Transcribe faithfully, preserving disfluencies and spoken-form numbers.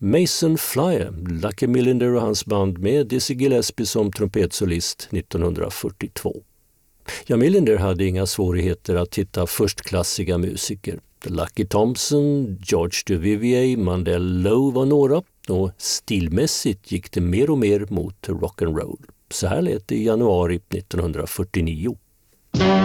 Mason Flyer, Lucky Millinder och hans band med Dizzy Gillespie som trumpetsolist nittonhundrafyrtiotvå. Ja, Millinder hade inga svårigheter att hitta förstklassiga musiker. Lucky Thompson, George Duvivier, Mandel Lowe var några, och stilmässigt gick det mer och mer mot rock'n'roll. Så här lät det i januari nittonhundrafyrtionio.